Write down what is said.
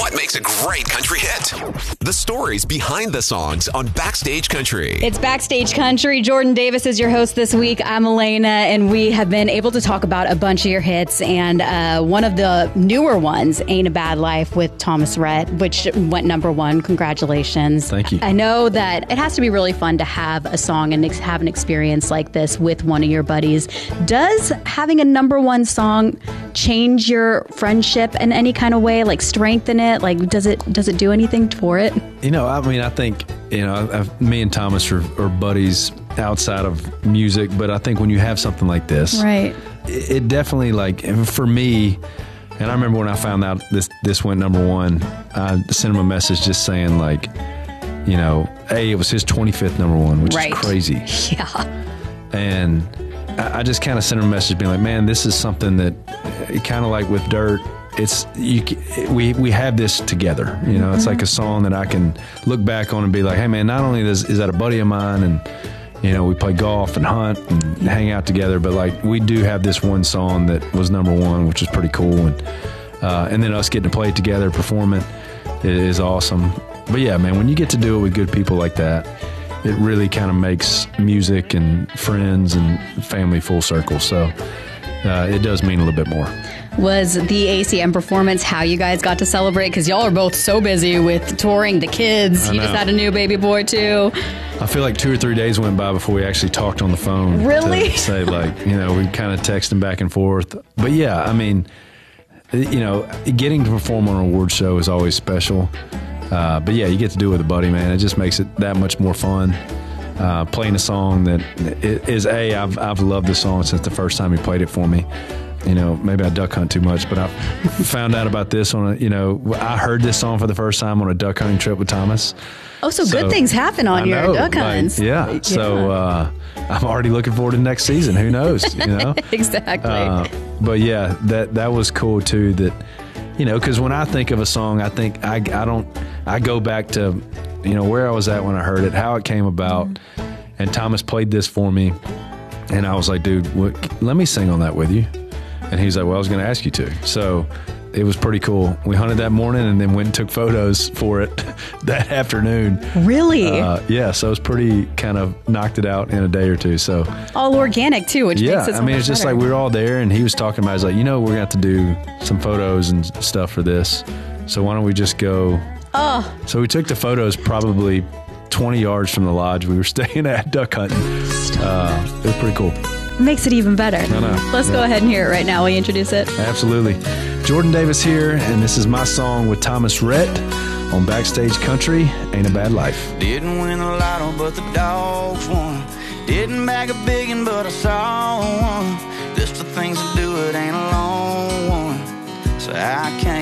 What makes a great country hit? The stories behind the songs on Backstage Country. It's Backstage Country. Jordan Davis is your host this week. I'm Elena, and we have been able to talk about a bunch of your hits, and one of the newer ones, Ain't a Bad Life with Thomas Rhett, which went #1. Congratulations. Thank you. I know that it has to be really fun to have a song and have an experience like this with one of your buddies. Does having a #1 song change your friendship in any kind of way, like strengthen it? Like, does it do anything for it? I think, me and Thomas are buddies outside of music, but I think when you have something like this, right, it definitely, like, for me, and I remember when I found out this went #1, I sent him a message just saying, like, it was his 25th #1, which is crazy. Yeah. And I just kind of sent him a message being like, man, this is something that, kind of like with Dirt, we have this together. It's like a song that I can look back on and be like, hey man, not only is that a buddy of mine, and we play golf and hunt and hang out together, but like we do have this one song that was #1, which is pretty cool, and then us getting to play it together, perform it is awesome. But yeah, man, when you get to do it with good people like that, it really kind of makes music and friends and family full circle. So it does mean a little bit more. Was the ACM performance how you guys got to celebrate? Because y'all are both so busy with touring the kids. You just had a new baby boy, too. I feel like 2 or 3 days went by before we actually talked on the phone. Really? To say, like, we kind of texting back and forth. But yeah, I mean, getting to perform on an award show is always special. But yeah, you get to do it with a buddy, man. It just makes it that much more fun. Playing a song that is I've loved the song since the first time he played it for me. Maybe I duck hunt too much, but I found out about this I heard this song for the first time on a duck hunting trip with Thomas. Oh, so good things happen on your duck hunts. Yeah. So I'm already looking forward to next season. Who knows? Exactly. But yeah, that was cool too. That because when I think of a song, I think I go back to where I was at when I heard it, how it came about, and Thomas played this for me, and I was like, dude, let me sing on that with you. And he's like, well, I was going to ask you to. So it was pretty cool. We hunted that morning and then went and took photos for it that afternoon. Really? Yeah. So it was pretty kind of knocked it out in a day or two. So all organic too, which makes it so much it's just better. like we were all there, and he was talking about, he's like, we're going to have to do some photos and stuff for this. So why don't we just go? Oh. So we took the photos probably 20 yards from the lodge we were staying at duck hunting. It was pretty cool. Makes it even better. I know. Let's go ahead and hear it right now. Will you introduce it? Absolutely. Jordan Davis here, and this is my song with Thomas Rhett on Backstage Country, Ain't a Bad Life. Didn't win the lotto, but the dogs won. Didn't bag a biggin', but I saw one. Just the things to do, it ain't a long one. So I can't